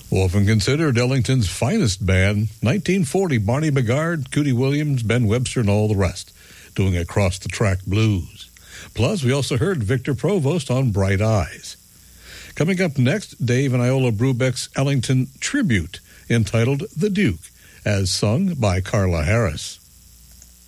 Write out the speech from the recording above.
Often considered Ellington's finest band, 1940, Barney Bigard, Cootie Williams, Ben Webster, and all the rest, doing across-the-track blues. Plus, we also heard Victor Provost on Bright Eyes. Coming up next, Dave and Iola Brubeck's Ellington tribute, entitled The Duke, as sung by Carla Harris.